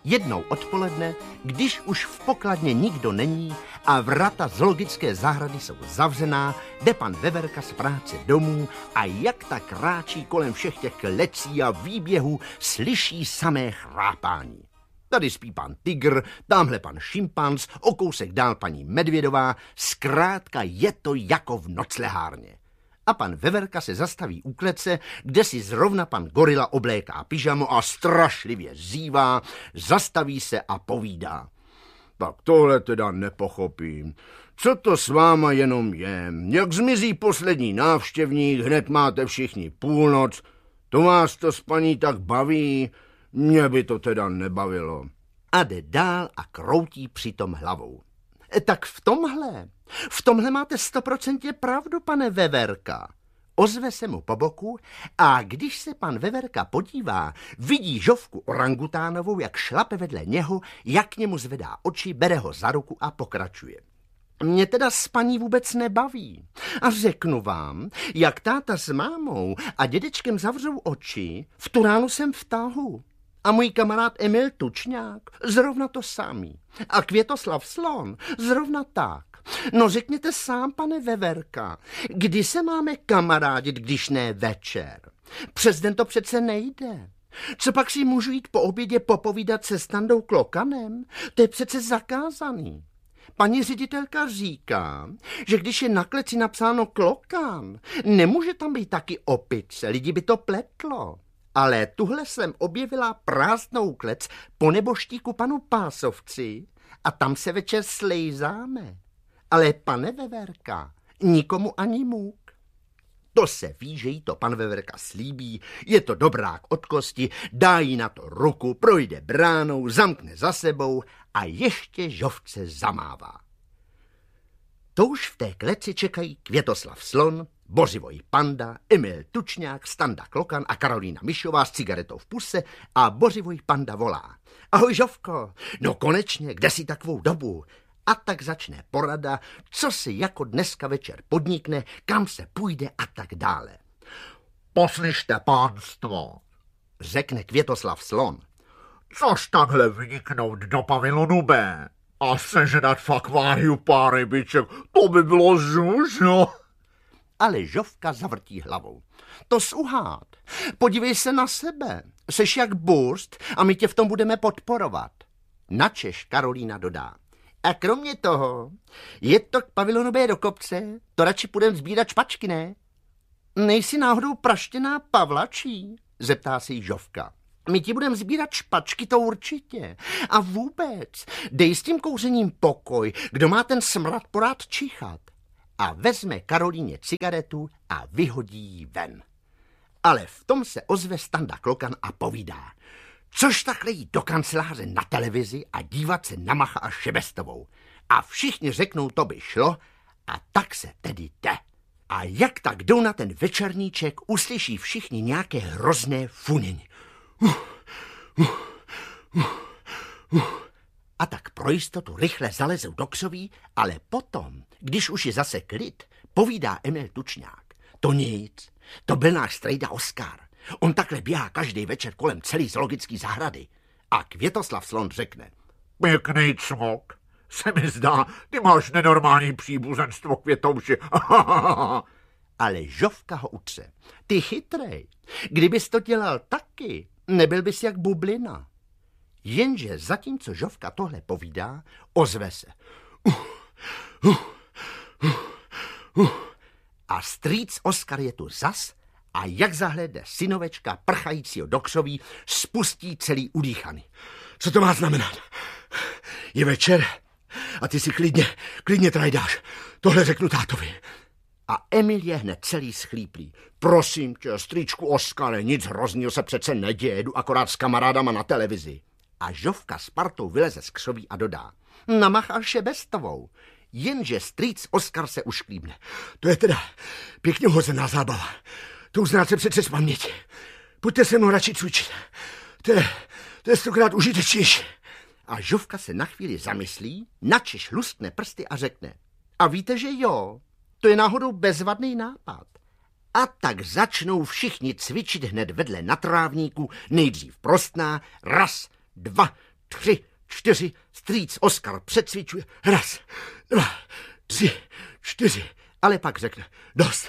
Jednou odpoledne, když už v pokladně nikdo není a vrata zoologické zahrady jsou zavřená, jde pan Veverka z práce domů a jak tak kráčí kolem všech těch klecí a výběhů, slyší samé chrápání. Tady spí pan tygr, tamhle pan šimpanz, o kousek dál paní Medvědová, zkrátka je to jako v noclehárně. A pan Veverka se zastaví u klece, kde si zrovna pan gorila obléká pyžamo a strašlivě zívá, zastaví se a povídá. Tak tohle teda nepochopím. Co to s váma jenom je? Jak zmizí poslední návštěvník, hned máte všichni půlnoc. To vás to s paní tak baví? Mě by to teda nebavilo. A jde dál a kroutí přitom hlavou. Tak v tomhle máte 100% pravdu, pane Veverka. Ozve se mu po boku a když se pan Veverka podívá, vidí Žofku orangutánovou, jak šlape vedle něho, jak k němu zvedá oči, bere ho za ruku a pokračuje. Mě teda s paní vůbec nebaví. A řeknu vám, jak táta s mámou a dědečkem zavřou oči, v tu ránu jsem v tahu. A můj kamarád Emil Tučňák, zrovna to samý. A Květoslav Slon, zrovna tak. No řekněte sám, pane Veverka, kdy se máme kamarádit, když ne večer? Přes den to přece nejde. Co pak si můžu jít po obědě popovídat se Standou Klokanem? To je přece zakázaný. Paní ředitelka říká, že když je na kleci napsáno Klokan, nemůže tam být taky opice, lidi by to pletlo. Ale tuhle jsem objevila prázdnou klec po neboštíku panu Pásovci a tam se večer slejzáme. Ale pane Veverka, nikomu ani můk. To se ví, že jí to pan Veverka slíbí, je to dobrák od kosti, dá jí na to ruku, projde bránou, zamkne za sebou a ještě Žofce zamává. To už v té kleci čekají Květoslav Slon, Bořivoj Panda, Emil Tučňák, Standa Klokan a Karolína Mišová s cigaretou v puse a Bořivoj Panda volá. Ahoj Žofko, no konečně, kde jsi takovou dobu? A tak začne porada, co si jako dneska večer podnikne, kam se půjde a tak dále. Poslyšte, pánstvo, řekne Květoslav Slon. Což takhle vniknout do pavilonu B a sežrat v akváriu pár rybiček, to by bylo žužno. Ale Žofka zavrtí hlavou. To suhát. Podívej se na sebe. Seš jak burst a my tě v tom budeme podporovat. Načež Karolína dodá. A kromě toho, je to k pavilonu B do kopce, to radši půjdem sbírat špačky, ne? Nejsi náhodou praštěná Pavlačí? Zeptá se jí Žofka. My ti budeme sbírat špačky, to určitě. A vůbec, dej s tím kouřením pokoj, kdo má ten smrad porád čichat. A vezme Karolíně cigaretu a vyhodí ji ven. Ale v tom se ozve Standa Klokan a povídá. Což takhle jít do kanceláře na televizi a dívat se na Macha a Šebestovou. A všichni řeknou, to by šlo, a tak se tedy jde. A jak tak jdou na ten večerníček, uslyší všichni nějaké hrozné funění. A tak pro jistotu rychle zalezou do křoví, ale potom, když už je zase klid, povídá Emil Tučňák. To nic, to byl náš strejda Oskar. On takhle běhá každý večer kolem celé zoologické zahrady. A Květoslav Slon řekne. Pěkný cmok, se mi zdá, ty máš nenormální příbuzenstvo, Květouši. Ale Žofka ho utře. Ty chytrej, kdybys to dělal taky, nebyl bys jak bublina. Jenže zatímco Žofka tohle povídá, ozve se. A strýc Oskar je tu zas a jak zahlédne synovečka prchajícího do křoví, spustí celý udýchaný. Co to má znamenat? Je večer a ty si klidně trajdáš. Tohle řeknu tátovi. A Emil je hned celý schlíplý. Prosím tě, strýčku Oskare, nic hroznýho se přece neděje, jdu akorát s kamarádama na televizi. A Žofka s partou vyleze z křoví a dodá. Na Macha Šebestovou. Jenže strýc Oskar se ušklíbne. To je teda pěkně hozená zábava. To uznáte se přece z paměti. Pojďte se mnou radši cvičit. To je 100krát užitečnější. A Žofka se na chvíli zamyslí, načež luskne prsty a řekne. A víte, že jo, to je náhodou bezvadný nápad. A tak začnou všichni cvičit hned vedle na trávníku, nejdřív prostná, 1, 2, 3, 4, strýc Oskar přecvičuje. 1, 2, 3, 4. Ale pak řekne, dost.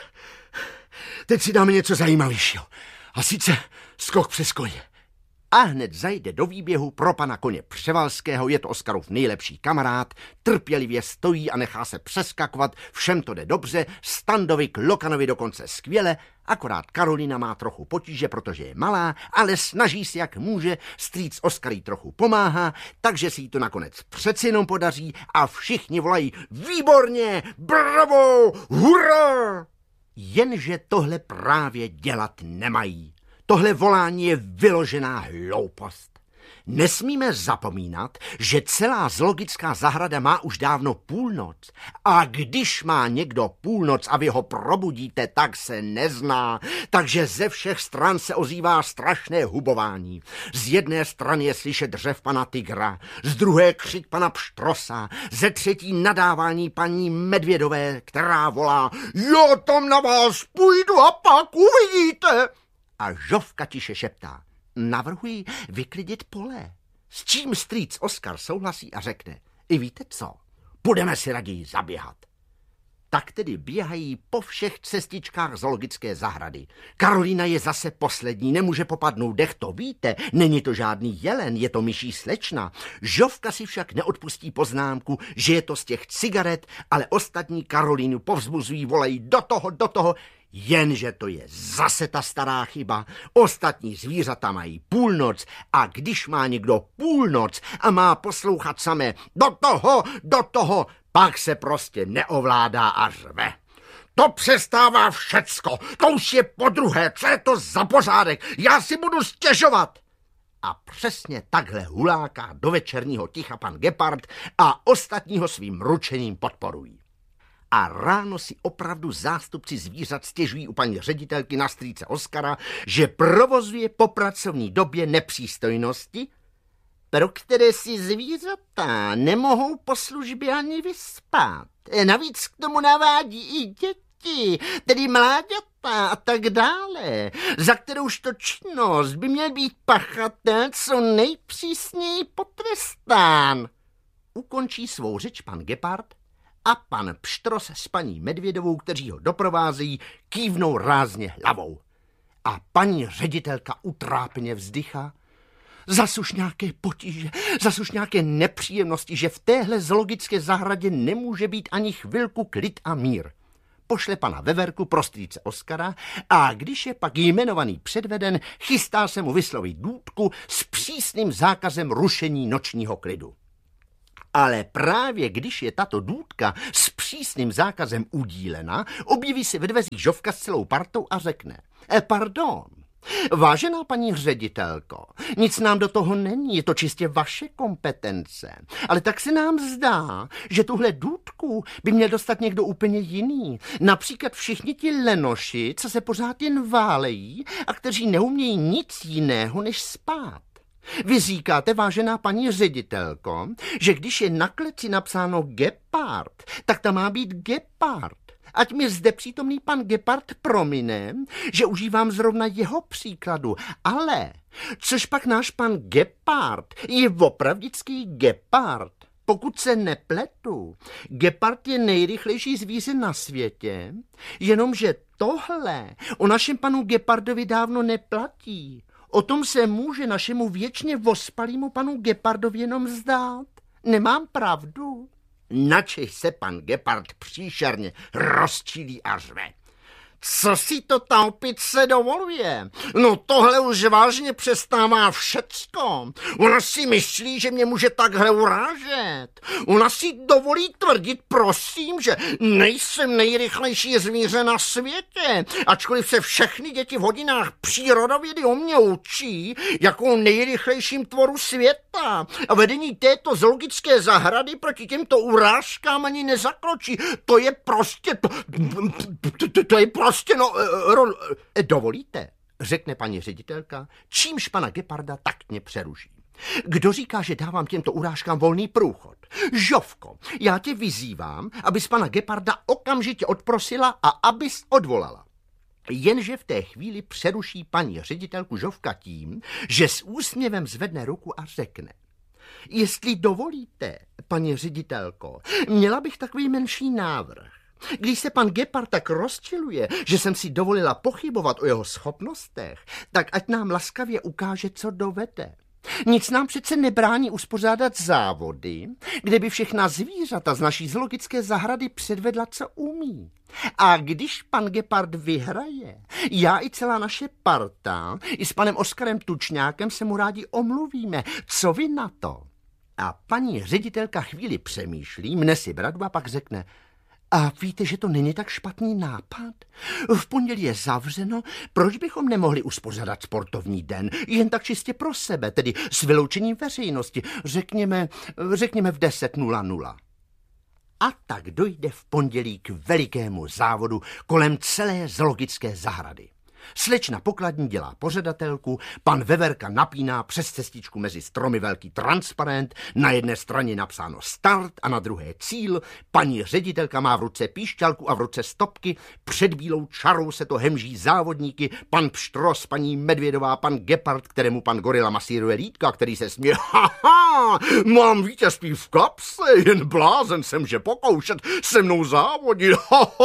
Teď si dáme něco zajímavějšího. A sice skok přes koně. A hned zajde do výběhu pro pana koně Převalského, je to Oskarův nejlepší kamarád, trpělivě stojí a nechá se přeskakovat, všem to jde dobře, Standovi k Lokanovi dokonce skvěle, akorát Karolína má trochu potíže, protože je malá, ale snaží se jak může, strýc Oskar jí trochu pomáhá, takže si jí to nakonec přeci jenom podaří a všichni volají výborně, bravo, hurá! Jenže tohle právě dělat nemají. Tohle volání je vyložená hloupost. Nesmíme zapomínat, že celá zoologická zahrada má už dávno půlnoc. A když má někdo půlnoc a vy ho probudíte, tak se nezná. Takže ze všech stran se ozývá strašné hubování. Z jedné strany je slyšet řev pana tygra, z druhé křik pana pštrosa, ze třetí nadávání paní Medvědové, která volá: já tam na vás půjdu a pak uvidíte. A Žofka tiše šeptá: navrhuji vyklidit pole. S čím strýc Oskar souhlasí a řekne: i víte co, půjdeme si raději zaběhat. Tak tedy běhají po všech cestičkách zoologické zahrady. Karolína je zase poslední, nemůže popadnout dech, to víte, není to žádný jelen, je to myší slečna. Žofka si však neodpustí poznámku, že je to z těch cigaret, ale ostatní Karolínu povzbuzují, volají do toho, jenže to je zase ta stará chyba. Ostatní zvířata mají půlnoc a když má někdo půlnoc a má poslouchat samé do toho, pak se prostě neovládá a řve. To přestává všecko, to už je podruhé, co je to za pořádek, já si budu stěžovat. A přesně takhle huláká do večerního ticha pan Gepard a ostatního svým ručením podporují. A ráno si opravdu zástupci zvířat stěžují u paní ředitelky na strýce Oskara, že provozuje po pracovní době nepřístojnosti, pro které si zvířata nemohou po službě ani vyspat. Navíc k tomu navádí i děti, tedy mláďata a tak dále, za kterouž to činnost by měl být pachatel co nejpřísněji potrestán. Ukončí svou řeč pan Gepard a pan Pštros s paní Medvědovou, kteří ho doprovázejí, kývnou rázně hlavou. A paní ředitelka utrápně vzdychá. Zas už nějaké potíže, zas už nějaké nepříjemnosti, že v téhle zoologické zahradě nemůže být ani chvilku klid a mír. Pošle pana Veverku pro strýce Oskara a když je pak jmenovaný předveden, chystá se mu vyslovit důtku s přísným zákazem rušení nočního klidu. Ale právě když je tato důtka s přísným zákazem udílena, objeví se ve dveřích Žofka s celou partou a řekne: pardon, vážená paní ředitelko, nic nám do toho není, je to čistě vaše kompetence. Ale tak se nám zdá, že tuhle důtku by měl dostat někdo úplně jiný. Například všichni ti lenoši, co se pořád jen válejí a kteří neumějí nic jiného, než spát. Vy říkáte, vážená paní ředitelko, že když je na kleci napsáno Gepard, tak tam má být Gepard. Ať mi zde přítomný pan Gepard promine, že užívám zrovna jeho příkladu, ale což pak náš pan Gepard je opravdický Gepard. Pokud se nepletu, Gepard je nejrychlejší zvíře na světě, jenomže tohle o našem panu Gepardovi dávno neplatí. O tom se může našemu věčně vospalému panu Gepardovi jenom zdát. Nemám pravdu? Načež se pan Gepard příšerně rozčílí a řve. Co si to ta opice dovoluje? No tohle už vážně přestává všecko. Ona si myslí, že mě může takhle urážet. Ona si dovolí tvrdit, prosím, že nejsem nejrychlejší zvíře na světě, ačkoliv se všechny děti v hodinách přírodovědy o mě učí jako nejrychlejším tvoru světa. A vedení této zoologické zahrady proti těmto urážkám ani nezakročí. To je prostě... To je prostě... Dovolíte, řekne paní ředitelka, čímž pana Geparda taktně přeruší. Kdo říká, že dávám těmto urážkám volný průchod? Žofko, já tě vyzývám, abys pana Geparda okamžitě odprosila a abys odvolala. Jenže v té chvíli přeruší paní ředitelku Žofka tím, že s úsměvem zvedne ruku a řekne: Jestli dovolíte, paní ředitelko, měla bych takový menší návrh. Když se pan Gepard tak rozčiluje, že jsem si dovolila pochybovat o jeho schopnostech, tak ať nám laskavě ukáže, co dovede. Nic nám přece nebrání uspořádat závody, kde by všechna zvířata z naší zoologické zahrady předvedla, co umí. A když pan Gepard vyhraje, já i celá naše parta, i s panem Oskarem Tučňákem se mu rádi omluvíme. Co vy na to? A paní ředitelka chvíli přemýšlí, mne si bradu a pak řekne: a víte, že to není tak špatný nápad? V pondělí je zavřeno, proč bychom nemohli uspořádat sportovní den, jen tak čistě pro sebe, tedy s vyloučením veřejnosti, řekněme v 10:00. A tak dojde v pondělí k velikému závodu kolem celé zoologické zahrady. Slečna Pokladní dělá pořadatelku, pan Veverka napíná přes cestičku mezi stromy velký transparent, na jedné straně napsáno start a na druhé cíl, paní ředitelka má v ruce píšťalku a v ruce stopky, před bílou čarou se to hemží závodníky, pan Pštros, paní Medvědová, pan Gepard, kterému pan Gorila masíruje lítka, který se směje: haha, mám vítězství v kapse, jen blázen jsem, že pokoušet se mnou závodit,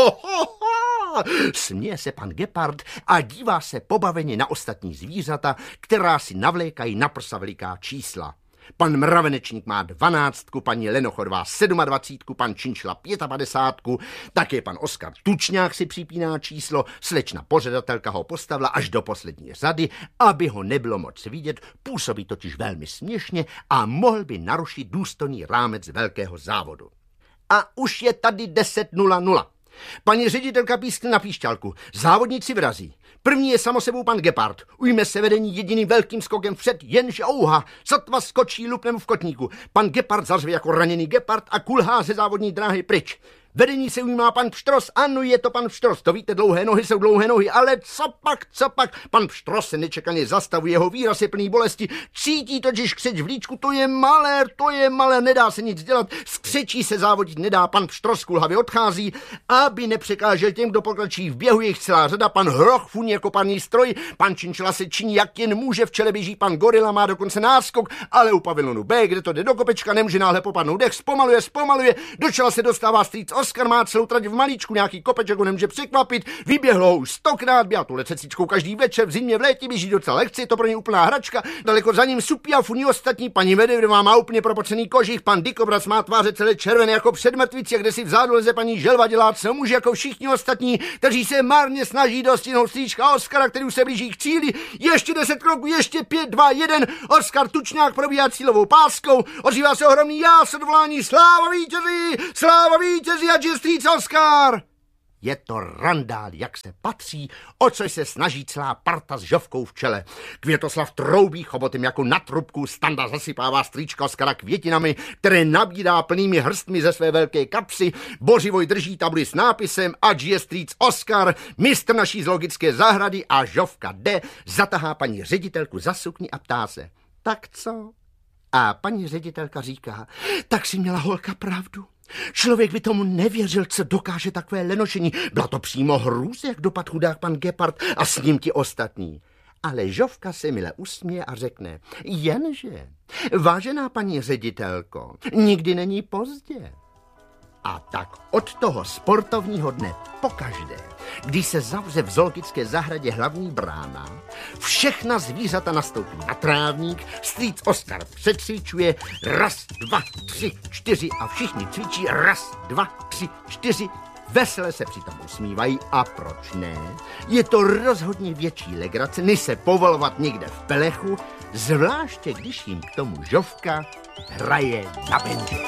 Směje se pan Gepard a dívá se pobaveně na ostatní zvířata, která si navlékají na prsa veliká čísla. Pan Mravenečník má 12, paní Lenochodová 27, pan Činčila 55, také pan Oskar Tučňák si připíná číslo, slečna pořadatelka ho postavila až do poslední řady, aby ho nebylo moc vidět, působí totiž velmi směšně a mohl by narušit důstojný rámec velkého závodu. A už je tady 10:00. Paní ředitelka pískne na píšťalku. Závodníci vrazí. První je samosebou pan Gepard. Ujme se vedení jediným velkým skokem vpřed, jenže ouha, sotva skočí lupnem v kotníku. Pan Gepard zařve jako raněný gepard a kulhá ze závodní dráhy pryč. Vedení se ujímá pan Pštros, ano, je to pan Pštros, to víte, dlouhé nohy jsou dlouhé nohy, ale co pak, pan Pštros se nečekaně zastavuje, jeho výraz je plný bolesti, cítí totiž křeč v líčku, to je malé, nedá se nic dělat, skřečí se závodit nedá, pan Pštros kulhavě odchází, aby nepřekážel těm, kdo pokračují v běhu, jejich celá řada, pan Hroch funí jako paní stroj, pan Činčila se činí, jak jen může, v čele běží pan Gorila, má dokonce náskok, ale u pavilonu B, kde to jde do kopečka, nemůže náhle popadnout dech, zpomaluje, do čela se dostává strýc Oskar, má celou trať v malíčku, nějaký kopeček ho nemůže překvapit, vyběhlo už 100krát, běhá tu lececičkou každý večer, v zimě, v létě běží docela lehce, je to pro ně úplná hračka, daleko za ním supí a funí ostatní, paní Medvědová má úplně propocený kožich, pan Dikobraz má tváře celé červené jako před mrtvicí, a kde si vzadu leze paní Želva, dělá co může jako všichni ostatní, kteří se marně snaží dostihnout strýčka Oskara, který už se blíží k cíli, ještě 10 kroků, ještě 5, 2, 1, Oskar Tučňák probíhá cílovou páskou, ozývá se ohromný jás odvolání, sláva vítězi a strýc Oskar! Je to randál, jak se patří, o což se snaží celá parta s Žovkou v čele. Květoslav troubí chobotem jako na trubku, Standa zasypává strýčka Oskara květinami, které nabírá plnými hrstmi ze své velké kapsy, Bořivoj drží tabuli s nápisem ať je strýc Oskar, mistr naší zoologické zahrady, a Žovka jde, zatahá paní ředitelku za sukni a ptá se: tak co? A paní ředitelka říká: tak si měla holka pravdu. Člověk by tomu nevěřil, co dokáže takové lenošení. Byla to přímo hrůza, jak dopad chudák pan Gepard a s ním ti ostatní. Ale Žovka se mile usměje a řekne: jenže, vážená paní ředitelko, nikdy není pozdě. A tak od toho sportovního dne pokaždé, když se zavře v zoologické zahradě hlavní brána, všechna zvířata nastoupí na trávník, strýc Oskar přecvičuje, 1, 2, 3, 4 a všichni cvičí 1, 2, 3, 4, vesele se přitom usmívají a proč ne? Je to rozhodně větší legrace, než se povolovat někde v pelechu, zvláště když jim k tomu Žovka hraje na benži.